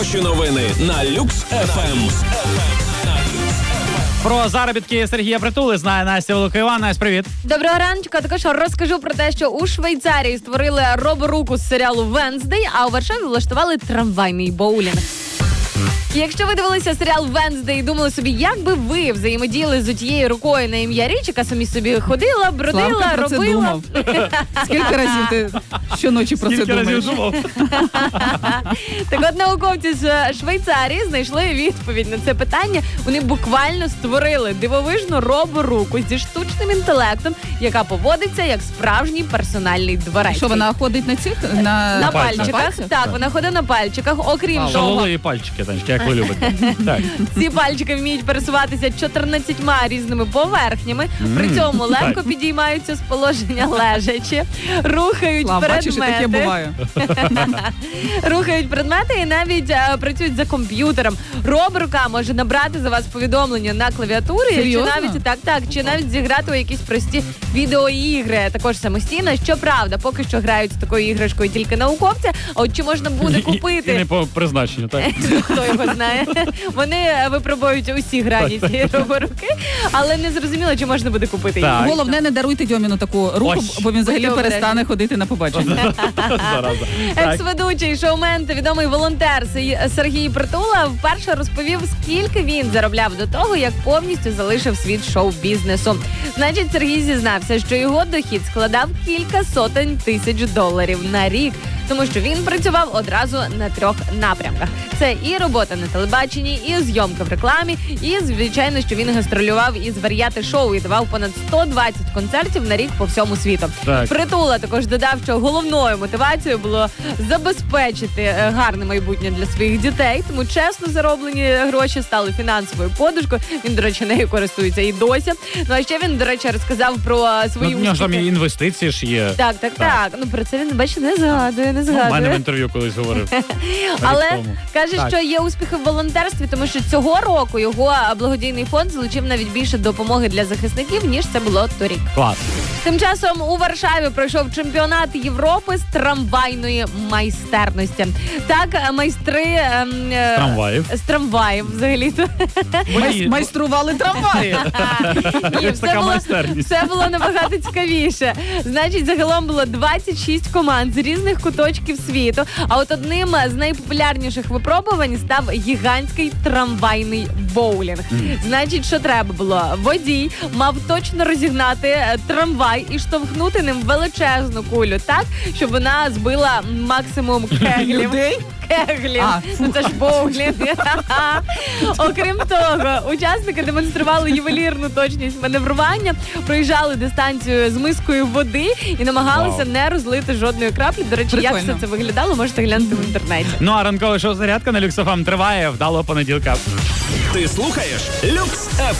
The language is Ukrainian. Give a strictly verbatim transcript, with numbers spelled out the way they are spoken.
Найкращі новини на Люкс еф ем. Про заробітки Сергія Притули знає Настя Волокоєва. Настя, привіт. Доброго раночка. Також розкажу про те, що у Швейцарії створили роборуку з серіалу «Венздей», а у Варшаві влаштували трамвайний боулінг. Якщо ви дивилися серіал «Венздей» і думали собі, як би ви взаємодіяли з отією рукою на ім'я Річ, яка самі собі ходила, бродила, Славка про це робила. думав. Скільки разів ти щоночі про це Скільки думаєш? разів думав? Так от науковці з Швейцарії знайшли відповідь на це питання. Вони буквально створили дивовижну роборуку зі штучним інтелектом, яка поводиться як справжній персональний дворецький. Що, вона ходить на цих? На, На пальцях. пальчиках. пальцях? Так, вона ходить на пальчиках. Окрім того, Шалолові пальчики, Танечка, як ви любите. Так. ці пальчики вміють пересуватися чотирнадцятьма різними поверхнями, при цьому легко так. підіймаються з положення лежачи, рухають Слав, бачиш, і таке предмети, буває. рухають предмети і навіть е, працюють за комп'ютером. Роборука може набрати за вас повідомлення на клавіатурі, чи Серйозно? навіть так, так, чи навіть зіграти у якісь прості відеоігри, також самостійно. Щоправда, поки що грають з такою іграшкою тільки науковці. А от чи можна буде І, і купити? не по призначенню, так? Хто його знає. Вони випробують усі грані цієї роборуки, але не зрозуміло, чи можна буде купити її. Так. Головне, не даруйте Дьоміну таку руку, Ось. бо він взагалі Будьте перестане обережні. ходити на побачення. Зараза. Так. Екс-ведучий, шоумен та відомий волонтер Сей- Сергій Притула вперше розповів, скільки він заробляв до того, як повністю залишив світ шоу-бізнесу. Значить, Сергій зізнався, що його дохід складав кілька сотень тисяч доларів на рік, тому що він працював одразу на трьох напрямках. Це і робота на телебаченні, і зйомка в рекламі, і, звичайно, що він гастролював із варіати-шоу і давав понад сто двадцять концертів на рік по всьому світу. Так. Притула також додав, що головною мотивацією було забезпечити е, гарне майбутнє для своїх дітей, тому чесно зароблені гроші стали фінансовою подушкою. Він, до речі, нею користується і досі. Ну, а ще він, до речі, розказав про е, свої Ну, в нього ж там і успіхи. інвестиції ж є. Так, так, Так. так. Ну, про це він, бачите, не згадує, не Ну, в мене в згадує. інтерв'ю колись говорив. Але Рік тому. каже, Так. що є успіхи в волонтерстві, тому що цього року його благодійний фонд залучив навіть більше допомоги для захисників, ніж це було торік. Клас. Тим часом у Варшаві пройшов чемпіонат Європи з трамвайної майстерності. Так, майстри ем, е, Трамваїв. з трамваїв взагалі-то. Майс- Майстрували трамваї. Ні, все Така було, майстерність. все було набагато цікавіше. Значить, загалом було двадцять шість команд з різних куточків світу. А от одним з найпопулярніших випробувань став гігантський трамвайний боулінг. Значить, що треба було? Водій мав точно розігнати е, трамвай і штовхнути ним величезну кулю так, щоб вона збила максимум кеглів. Людей? Кеглів. А, Ну це ж боулінг. Окрім того, учасники демонстрували ювелірну точність маневрування, проїжджали дистанцію з мискою води і намагалися Вау. не розлити жодної краплі. До речі, як Прикольно. все це виглядало, можете глянути в інтернеті. Ну, а ранкове шоу «Зарядка» на Люкс еф ем триває. Вдалого понеділка. Ти слухаєш Люкс еф ем.